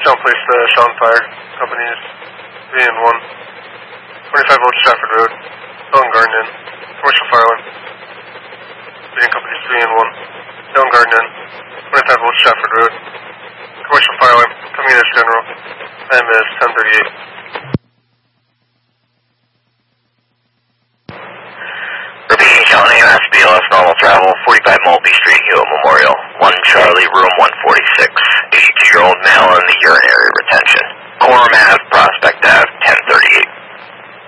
Sound Police, Sean Fire, companies 3 and 1. 25 Old Stratford Road, Hill and Garden Inn, commercial fire alarm. Leading companies 3 and 1. Hill and Garden Inn, 25 Old Stratford Road, commercial fire alarm, coming in as general. Time is 10:38.